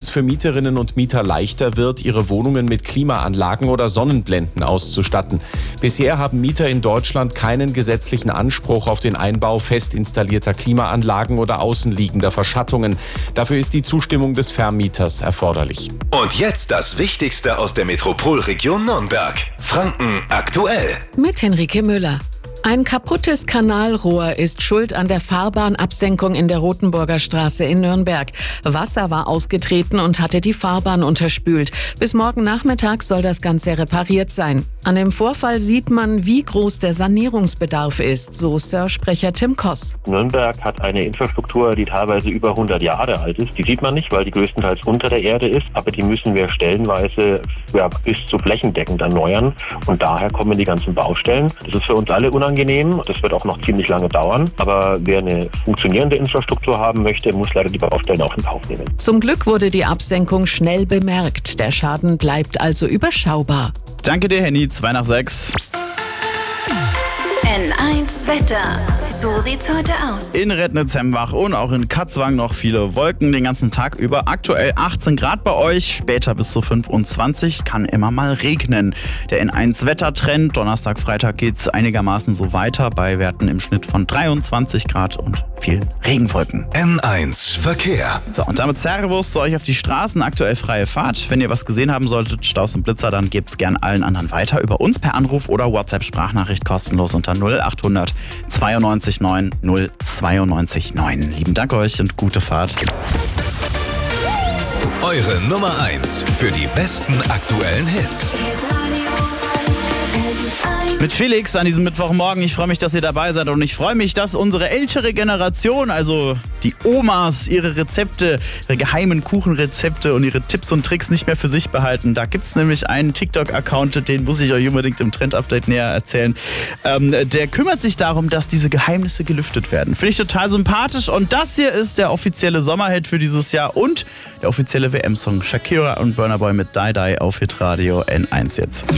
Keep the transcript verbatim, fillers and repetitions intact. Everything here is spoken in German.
für Mieterinnen und Mieter leichter wird, ihre Wohnungen mit Klimaanlagen oder Sonnenblenden auszustatten. Bisher haben Mieter in Deutschland keinen gesetzlichen Anspruch auf den Einbau fest installierter Klimaanlagen oder außenliegender Verschattungen. Dafür ist die Zustimmung des Vermieters erforderlich. Und jetzt das Wichtigste aus der Metropolregion Nürnberg. Franken aktuell. Mit Henrike Müller. Ein kaputtes Kanalrohr ist schuld an der Fahrbahnabsenkung in der Rothenburger Straße in Nürnberg. Wasser war ausgetreten und hatte die Fahrbahn unterspült. Bis morgen Nachmittag soll das Ganze repariert sein. An dem Vorfall sieht man, wie groß der Sanierungsbedarf ist, so S E R-Sprecher Tim Koss. Nürnberg hat eine Infrastruktur, die teilweise über hundert Jahre alt ist. Die sieht man nicht, weil die größtenteils unter der Erde ist. Aber die müssen wir stellenweise ja, bis zu flächendeckend erneuern. Und daher kommen die ganzen Baustellen. Das ist für uns alle unangenehm. Das wird auch noch ziemlich lange dauern. Aber wer eine funktionierende Infrastruktur haben möchte, muss leider die Baustellen auch in Kauf nehmen. Zum Glück wurde die Absenkung schnell bemerkt. Der Schaden bleibt also überschaubar. Danke dir, Henny. zwei nach sechs. N eins Wetter. So sieht's heute aus. In Rednitz-Hembach und auch in Katzwang noch viele Wolken den ganzen Tag über. Aktuell achtzehn Grad bei euch, später bis zu fünfundzwanzig, kann immer mal regnen. Der N eins Wettertrend, Donnerstag, Freitag geht's einigermaßen so weiter, bei Werten im Schnitt von dreiundzwanzig Grad und vielen Regenwolken. N eins Verkehr. So, und damit Servus zu euch auf die Straßen, aktuell freie Fahrt. Wenn ihr was gesehen haben solltet, Staus und Blitzer, dann gebt's gern allen anderen weiter über uns per Anruf oder WhatsApp-Sprachnachricht kostenlos unter null achthundert zweiundneunzig neun null zweiundneunzig neun. Lieben Dank euch und gute Fahrt. Eure Nummer eins für die besten aktuellen Hits. Mit Felix an diesem Mittwochmorgen. Ich freue mich, dass ihr dabei seid und ich freue mich, dass unsere ältere Generation, also die Omas, ihre Rezepte, ihre geheimen Kuchenrezepte und ihre Tipps und Tricks nicht mehr für sich behalten. Da gibt es nämlich einen TikTok-Account, den muss ich euch unbedingt im Trend-Update näher erzählen. Ähm, der kümmert sich darum, dass diese Geheimnisse gelüftet werden. Finde ich total sympathisch und das hier ist der offizielle Sommerhit für dieses Jahr und der offizielle W M-Song Shakira und Burna Boy mit Die Die auf Hitradio N eins jetzt.